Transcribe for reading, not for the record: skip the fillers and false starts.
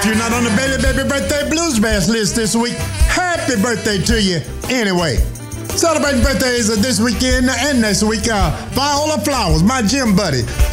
you're not on the Bailey Baby Birthday Blues Bash list this week, happy birthday to you anyway. Celebrating birthdays this weekend and next week, Viola Flowers, my gym buddy.